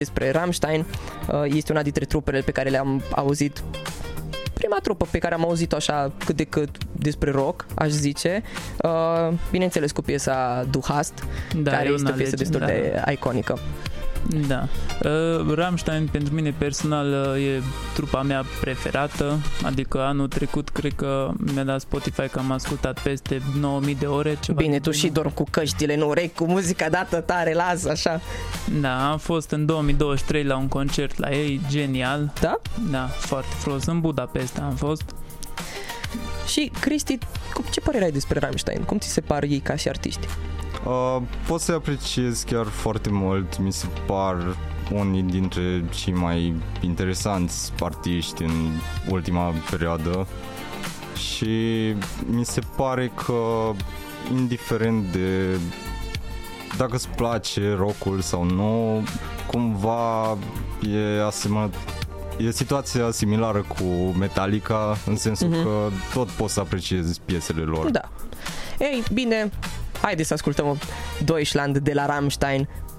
despre Rammstein. Este una dintre trupele pe care le-am auzit, prima trupă pe care am auzit-o așa cât de cât despre rock, aș zice. Bineînțeles cu piesa Du Hast, care este o piesă destul de iconică. Da. Rammstein pentru mine personal e trupa mea preferată, adică anul trecut cred că mi-a dat Spotify că am ascultat peste 9000 de ore. Bine, tu și dormi cu căștile în urechi, cu muzica dată tare, lasă așa. Da, am fost în 2023 la un concert la ei, genial. Da? Da, foarte frumos, în Budapesta am fost. Și Cristi, ce părere ai despre Rammstein? Cum ți se par ei ca și artiști? Pot să-i apreciez chiar foarte mult. Mi se par unii dintre cei mai interesanți artiști în ultima perioadă și mi se pare că indiferent de dacă îți place rock-ul sau nu, cumva e situația similară cu Metallica, în sensul că tot poți să apreciezi piesele lor. Da. Ei, bine, haideți să ascultăm Deutschland de la Rammstein